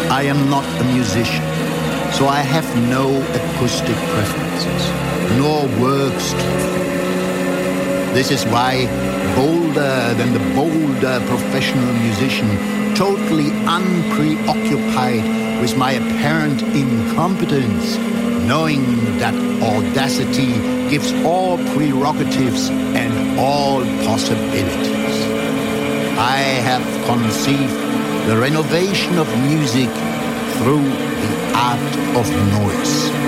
I am not a musician, so I have no acoustic preferences, nor works to fulfill. This is why, bolder than the bolder professional musician, totally unpreoccupied with my apparent incompetence, knowing that audacity gives all prerogatives and all possibilities, I have conceived the renovation of music through the art of noise.